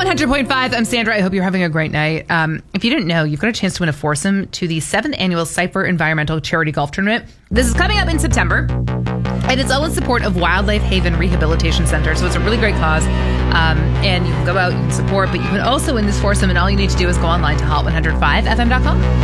100.5, I'm Sandra. I hope you're having a great night. If you didn't know, you've got a chance to win a foursome to the 7th annual Cypher Environmental Charity Golf Tournament. This is coming up in September, and it's all in support of Wildlife Haven Rehabilitation Center. So it's a really great cause, and you can go out, you can support, but you can also win this foursome, and all you need to do is go online to hot105fm.com.